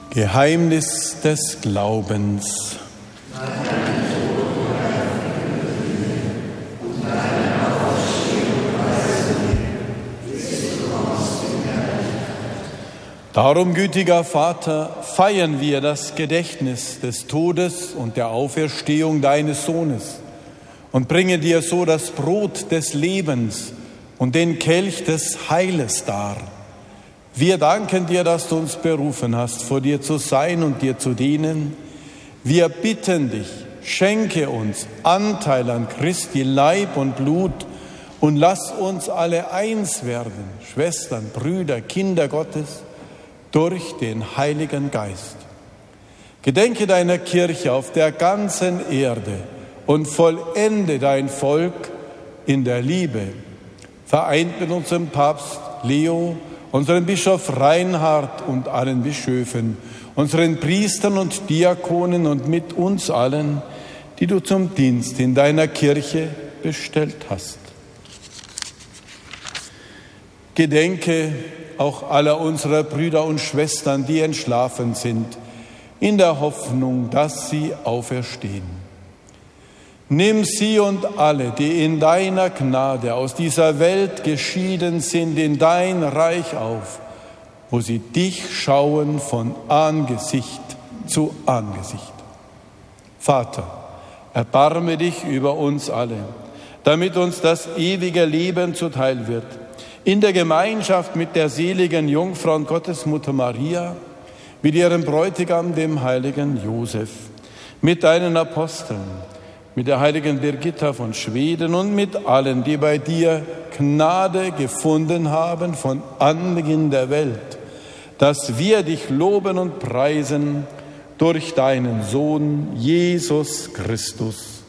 Geheimnis des Glaubens. Darum, gütiger Vater, feiern wir das Gedächtnis des Todes und der Auferstehung deines Sohnes und bringen dir so das Brot des Lebens und den Kelch des Heiles dar. Wir danken dir, dass du uns berufen hast, vor dir zu sein und dir zu dienen. Wir bitten dich, schenke uns Anteil an Christi Leib und Blut und lass uns alle eins werden, Schwestern, Brüder, Kinder Gottes, durch den Heiligen Geist. Gedenke deiner Kirche auf der ganzen Erde und vollende dein Volk in der Liebe. Vereint mit unserem Papst Leo, unserem Bischof Reinhard und allen Bischöfen, unseren Priestern und Diakonen und mit uns allen, die du zum Dienst in deiner Kirche bestellt hast. Gedenke auch aller unserer Brüder und Schwestern, die entschlafen sind, in der Hoffnung, dass sie auferstehen. Nimm sie und alle, die in deiner Gnade aus dieser Welt geschieden sind, in dein Reich auf, wo sie dich schauen von Angesicht zu Angesicht. Vater, erbarme dich über uns alle, damit uns das ewige Leben zuteil wird. In der Gemeinschaft mit der seligen Jungfrau und Gottesmutter Maria, mit ihrem Bräutigam, dem heiligen Josef, mit deinen Aposteln, mit der heiligen Birgitta von Schweden und mit allen, die bei dir Gnade gefunden haben von Anbeginn der Welt, dass wir dich loben und preisen durch deinen Sohn Jesus Christus,